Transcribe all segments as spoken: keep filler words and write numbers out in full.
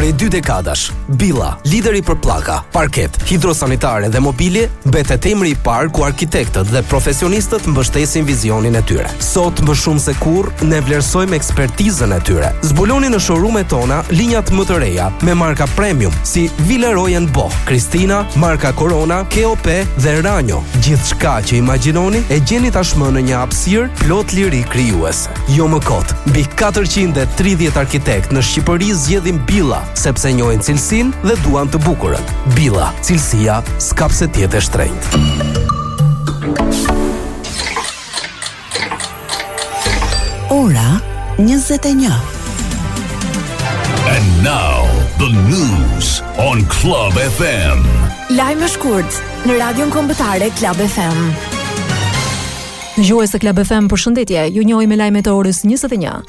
prej dy dekadash. Billa, lideri për pllaka, parket, hidrosanitare dhe mobilje, betet emri i parë ku arkitektët dhe profesionistët mbështesin vizionin e tyre. Sot më shumë se kurrë ne vlerësojmë ekspertizën e tyre. Zbuloni në showroom-et tona linjat më të reja me marka premium si Villeroy and Boch, Cristina, marka Corona, K O P dhe Ranjo. Gjithçka që imagjinoni e gjeni tashmë në një hapësirë plot liri krijuese. Jo më kot, mbi katërqind e tridhjetë arkitekt në Shqipëri zgjedhin Billa, sepse njohin cilësinë dhe duan të bukurën. Billa, cilësia s'ka pse të jetë e shtrenjtë. Ora njëzet e një. And now the news on Club F M. Lajme shkurt në Radion Kombëtare Club F M. Dëgjues të Club F M, përshëndetje. Ju njohim me lajmet e orës njëzet e një.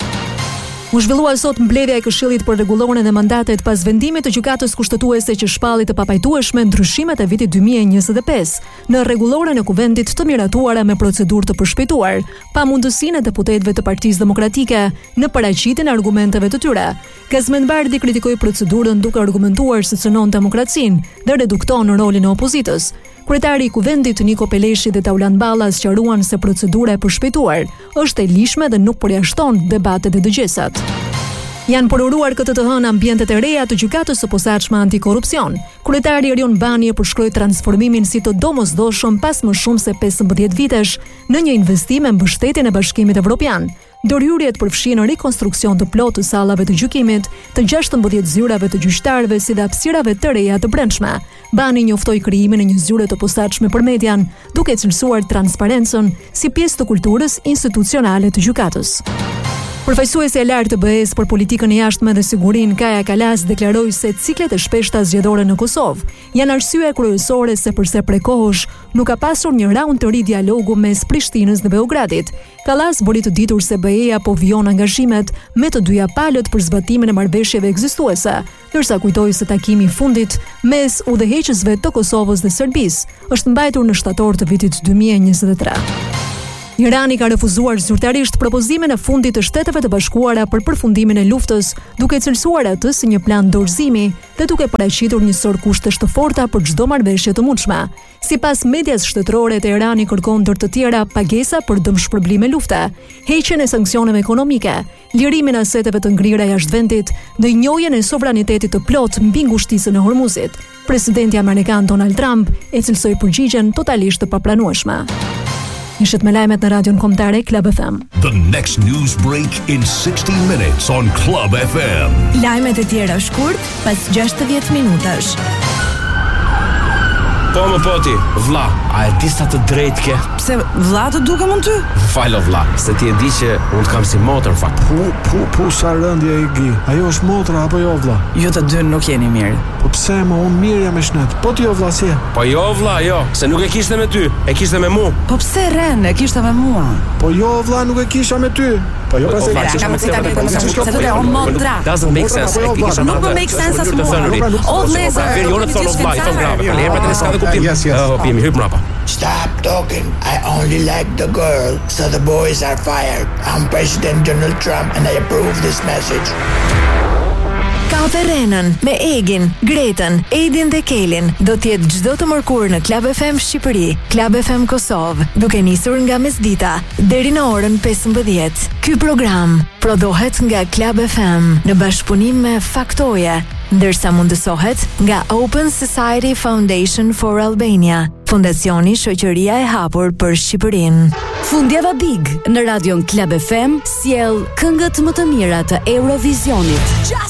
U zhvillua sot mbledhja e Këshillit për Rregulloren e Mandatet pas vendimit të gjykatës kushtetuese që shpalli të papajtueshme ndryshimet e vitit dy mijë e njëzet e pesë në rregulloren e kuvendit të miratuara me procedurë të përshpejtuar, pa mundësinë e deputetëve të Partisë Demokratike në paraqitjen e argumenteve të tyre. Gazmend Bardhi kritikoi procedurën duke argumentuar se cënon demokracinë dhe redukton rolin e opozitës. Kryetari i kuvendit Niko Peleshi dhe Taulan Balla sqaruan se procedura e përshpejtuar është e lishme dhe nuk përjashton debatet e dëgjesat. Janë përuruar këtë të hënë ambientet e reja të gjykatës së posaçme antikorrupsion. Kryetari Erion Bani e përshkroi transformimin si të domosdoshëm pas më shumë se pesëmbëdhjetë vitesh në një investim me mbështetjen e Bashkimit Evropian. Dorëhyrjet përfshin rekonstruksion të plotë të sallave të gjykimit, të gjashtëmbëdhjetë zyrave të gjyqtarëve si dhe hapësirave të reja të brendshme. Bani njoftoi krijimin e një zyre të posaçme për median, duke cilësuar transparencën si pjesë të kulturës institucionale të gjykatës. Përfaqësuesi i lartë të B E-s për politikën e jashtme dhe sigurinë, Kaja Kalas, deklaroi se ciklet e shpeshta zgjedhore në Kosovë janë arsye kryesore se përse prej kohësh nuk ka pasur një raund të ri dialogu mes Prishtinës dhe Beogradit. Kalas bëri të ditur se B E-ja po vijon angazhimet me të dyja palët për zbatimin e marrëveshjeve ekzistuese, ndërsa kujtoi se takimi i fundit mes udhëheqësve të Kosovës dhe Serbisë është mbajtur në shtator të vitit dy mijë e njëzet e tre. Irani ka refuzuar zyrtarisht propozimin e fundit të Shteteve të Bashkuara për përfundimin e luftës, duke cilësuar atë si një plan dorëzimi dhe duke paraqitur një sor kushtesh të forta për çdo marrëveshje të mundshme. Sipas medias shtetërore, Teherani kërkon ndër të tjera pagesa për dëmshpërblime lufte, heqjen e sanksioneve ekonomike, lirimin e aseteve të ngrira jashtë vendit dhe njohjen e sovranitetit të plot mbi ngushtisën e Hormuzit. Presidenti amerikan Donald Trump e cilësoi përgjigjen totalisht të paplanueshme. Ishit me lajmet në Radion Kombëtare Club F M. The next news break in sixty minutes on Club F M. Lajmet e tjera shkurt pas gjashtëdhjetë minutash. Po më poti, vlla, a e di sa të drejtë ke? Pse vlla të dukem unë ty? Falo vlla, se ti e di që unë të kam si motor në fakt. Pu, pu, pu, sa rëndje i gi. Ajo është motra apo jo vlla? Ju të dy nuk jeni mirë. Po pse më unë mirë jam e shnet? Po ti jo vlla si? Po jo vlla, jo, se nuk e kishte me ty, e kishte me mu. Po pse ren, e kishte me mua? Po jo vlla, nuk e kisha me ty. Po jo pas e kisha me ty. Se të o motra. Doesn't make sense. Nuk më make sense as mua. O vlezër. Verionet thonë vlla, i thonë grave. Po leprat e s'ka dhe kuptim. Yes, yes. Oh, pimi, hyp mrapa. Stop talking. I only like the girl, so the boys are fired. I'm President Donald Trump and I approve this message. Kafe Renën me Egin, Gretën, Edin dhe Kelin do t'jetë çdo të mërkurë në Club F M Shqipëri, Club F M Kosovë, duke nisur nga mesdita deri në orën pesëmbëdhjetë. Ky program prodhohet nga Club F M në bashkëpunim me Faktoje, ndërsa mundësohet nga Open Society Foundation for Albania, Fondacioni Shoqëria e Hapur për Shqipërinë. Fundjava Big në Radion Club F M sjell këngët më të mira të Eurovisionit.